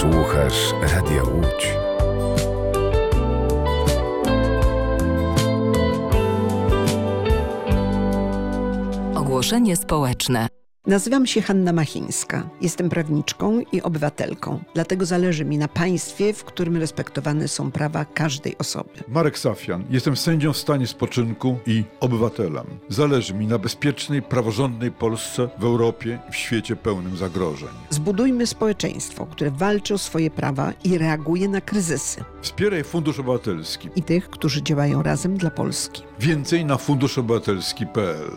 Słuchasz Radia Łódź. Ogłoszenie społeczne. Nazywam się Hanna Machińska. Jestem prawniczką i obywatelką. Dlatego zależy mi na państwie, w którym respektowane są prawa każdej osoby. Marek Safian. Jestem sędzią w stanie spoczynku i obywatelem. Zależy mi na bezpiecznej, praworządnej Polsce w Europie i w świecie pełnym zagrożeń. Zbudujmy społeczeństwo, które walczy o swoje prawa i reaguje na kryzysy. Wspieraj Fundusz Obywatelski. I tych, którzy działają razem dla Polski. Więcej na funduszobywatelski.pl.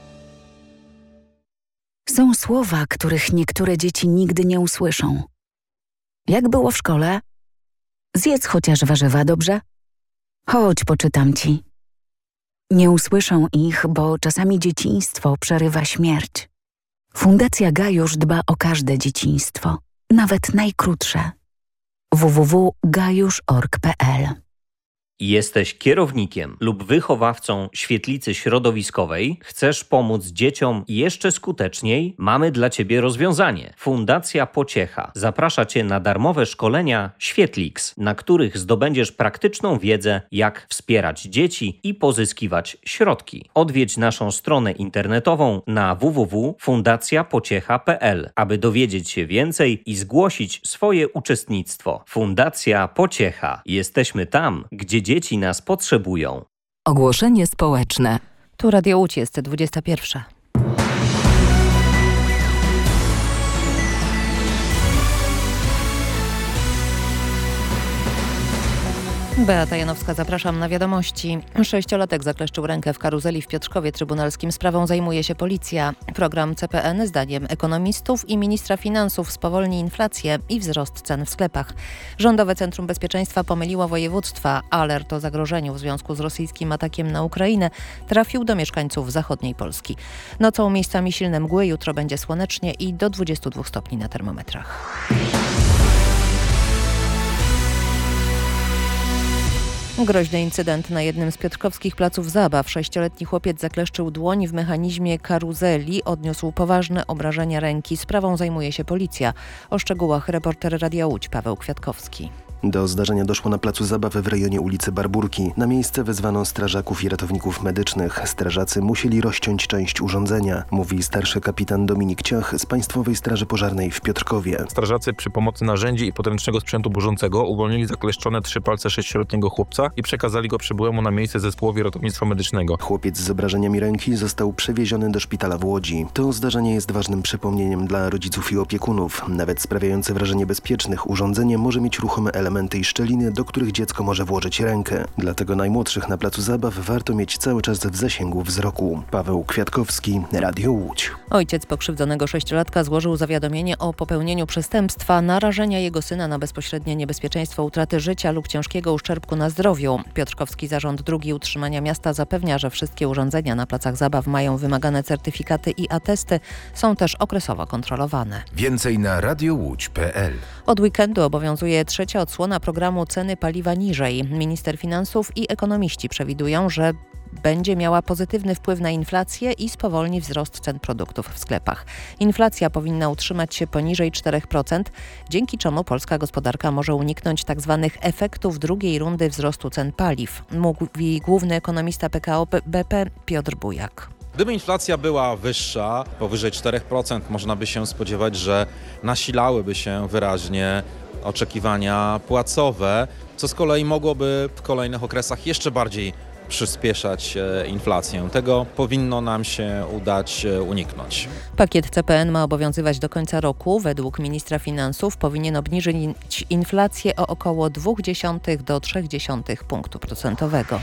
Są słowa, których niektóre dzieci nigdy nie usłyszą. Jak było w szkole? Zjedz chociaż warzywa, dobrze? Chodź, poczytam ci. Nie usłyszą ich, bo czasami dzieciństwo przerywa śmierć. Fundacja Gajusz dba o każde dzieciństwo, nawet najkrótsze. www.gajusz.org.pl. Jesteś kierownikiem lub wychowawcą świetlicy środowiskowej? Chcesz pomóc dzieciom jeszcze skuteczniej? Mamy dla Ciebie rozwiązanie. Fundacja Pociecha zaprasza Cię na darmowe szkolenia Świetlix, na których zdobędziesz praktyczną wiedzę, jak wspierać dzieci i pozyskiwać środki. Odwiedź naszą stronę internetową na www.fundacjapociecha.pl, aby dowiedzieć się więcej i zgłosić swoje uczestnictwo. Fundacja Pociecha. Jesteśmy tam, gdzie dzieci nas potrzebują. Ogłoszenie społeczne. Tu Radio Łódź, jest 21. Beata Janowska, zapraszam na wiadomości. 6-latek zakleszczył rękę w karuzeli w Piotrkowie Trybunalskim. Sprawą zajmuje się policja. Program CPN zdaniem ekonomistów i ministra finansów spowolni inflację i wzrost cen w sklepach. Rządowe Centrum Bezpieczeństwa pomyliło województwa. Alert o zagrożeniu w związku z rosyjskim atakiem na Ukrainę trafił do mieszkańców zachodniej Polski. Nocą miejscami silne mgły, jutro będzie słonecznie i do 22 stopni na termometrach. Groźny incydent na jednym z piotrkowskich placów zabaw. 6-letni chłopiec zakleszczył dłoń w mechanizmie karuzeli. Odniósł poważne obrażenia ręki. Sprawą zajmuje się policja. O szczegółach reporter Radia Łódź Paweł Kwiatkowski. Do zdarzenia doszło na placu zabaw w rejonie ulicy Barburki. Na miejsce wezwano strażaków i ratowników medycznych. Strażacy musieli rozciąć część urządzenia, mówi starszy kapitan Dominik Ciach z Państwowej Straży Pożarnej w Piotrkowie. Strażacy przy pomocy narzędzi i podręcznego sprzętu burzącego uwolnili zakleszczone 3 palce 6-letniego chłopca i przekazali go przybyłemu na miejsce zespołowi ratownictwa medycznego. Chłopiec z obrażeniami ręki został przewieziony do szpitala w Łodzi. To zdarzenie jest ważnym przypomnieniem dla rodziców i opiekunów. Nawet sprawiające wrażenie bezpiecznych urządzenie może mieć ruchome elementy i szczeliny, do których dziecko może włożyć rękę. Dlatego najmłodszych na placu zabaw warto mieć cały czas w zasięgu wzroku. Paweł Kwiatkowski, Radio Łódź. Ojciec pokrzywdzonego 6-latka złożył zawiadomienie o popełnieniu przestępstwa narażenia jego syna na bezpośrednie niebezpieczeństwo utraty życia lub ciężkiego uszczerbku na zdrowiu. Piotrkowski Zarząd Dróg Utrzymania Miasta zapewnia, że wszystkie urządzenia na placach zabaw mają wymagane certyfikaty i atesty. Są też okresowo kontrolowane. Więcej na radiołódź.pl. Od weekendu obowiązuje trzecia odsłona programu Ceny paliwa niżej. Minister finansów i ekonomiści przewidują, że będzie miała pozytywny wpływ na inflację i spowolni wzrost cen produktów w sklepach. Inflacja powinna utrzymać się poniżej 4%, dzięki czemu polska gospodarka może uniknąć tzw. efektów drugiej rundy wzrostu cen paliw, mówi główny ekonomista PKO BP Piotr Bujak. Gdyby inflacja była wyższa, powyżej 4%, można by się spodziewać, że nasilałyby się wyraźnie oczekiwania płacowe, co z kolei mogłoby w kolejnych okresach jeszcze bardziej przyspieszać inflację. Tego powinno nam się udać uniknąć. Pakiet CPN ma obowiązywać do końca roku. Według ministra finansów powinien obniżyć inflację o około 0,2 do 0,3 punktu procentowego.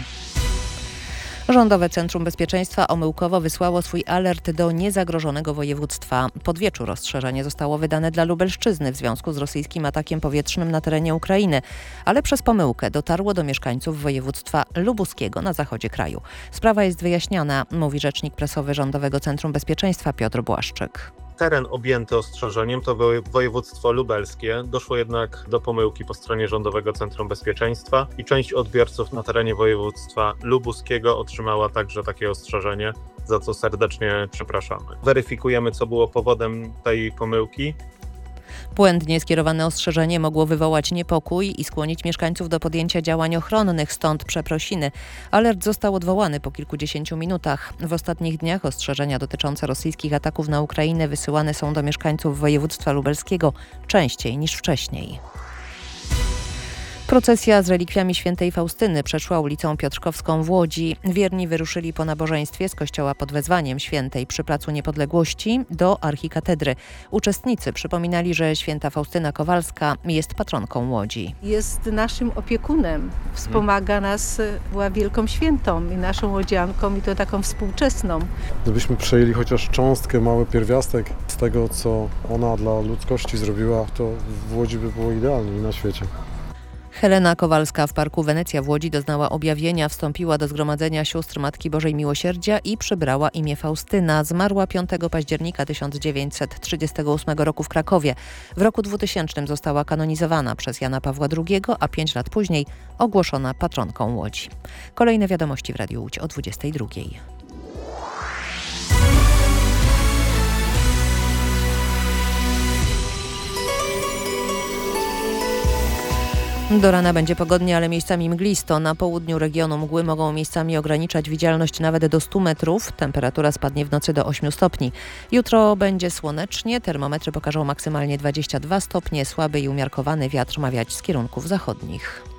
Rządowe Centrum Bezpieczeństwa omyłkowo wysłało swój alert do niezagrożonego województwa. Pod wieczór ostrzeżenie zostało wydane dla Lubelszczyzny w związku z rosyjskim atakiem powietrznym na terenie Ukrainy, ale przez pomyłkę dotarło do mieszkańców województwa lubuskiego na zachodzie kraju. Sprawa jest wyjaśniana, mówi rzecznik prasowy Rządowego Centrum Bezpieczeństwa Piotr Błaszczyk. Teren objęty ostrzeżeniem to województwo lubelskie. Doszło jednak do pomyłki po stronie Rządowego Centrum Bezpieczeństwa i część odbiorców na terenie województwa lubuskiego otrzymała także takie ostrzeżenie, za co serdecznie przepraszamy. Weryfikujemy, co było powodem tej pomyłki. Błędnie skierowane ostrzeżenie mogło wywołać niepokój i skłonić mieszkańców do podjęcia działań ochronnych, stąd przeprosiny. Alert został odwołany po kilkudziesięciu minutach. W ostatnich dniach ostrzeżenia dotyczące rosyjskich ataków na Ukrainę wysyłane są do mieszkańców województwa lubelskiego częściej niż wcześniej. Procesja z relikwiami świętej Faustyny przeszła ulicą Piotrkowską w Łodzi. Wierni wyruszyli po nabożeństwie z kościoła pod wezwaniem świętej przy Placu Niepodległości do archikatedry. Uczestnicy przypominali, że święta Faustyna Kowalska jest patronką Łodzi. Jest naszym opiekunem, wspomaga nas, była wielką świętą i naszą łodzianką i to taką współczesną. Gdybyśmy przejęli chociaż cząstkę, mały pierwiastek z tego, co ona dla ludzkości zrobiła, to w Łodzi by było idealnie i na świecie. Helena Kowalska w Parku Wenecja w Łodzi doznała objawienia, wstąpiła do zgromadzenia sióstr Matki Bożej Miłosierdzia i przybrała imię Faustyna. Zmarła 5 października 1938 roku w Krakowie. W roku 2000 została kanonizowana przez Jana Pawła II, a 5 lat później ogłoszona patronką Łodzi. Kolejne wiadomości w Radiu Łódź o 22. Do rana będzie pogodnie, ale miejscami mglisto. Na południu regionu mgły mogą miejscami ograniczać widzialność nawet do 100 metrów. Temperatura spadnie w nocy do 8 stopni. Jutro będzie słonecznie. Termometry pokażą maksymalnie 22 stopnie. Słaby i umiarkowany wiatr ma wiać z kierunków zachodnich.